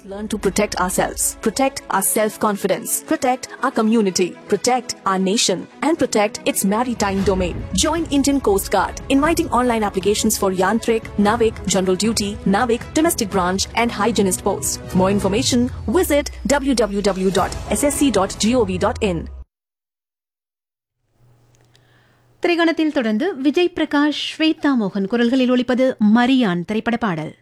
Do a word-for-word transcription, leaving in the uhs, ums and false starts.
Learn to protect ourselves, protect our self-confidence, protect our community, protect our nation, and protect its maritime domain. Join Indian Coast Guard, inviting online applications for Yantrik, Navik, General Duty, Navik, Domestic Branch, and Hygienist Post. More information, visit w w w dot s s c dot gov dot in. திரைகணத்தில் தொடர்ந்து விஜய் பிரகாஷ், ஸ்வேதா மோகன் குரல்களில் ஒலிப்பது மரியான் திரைப்பட பாடல்.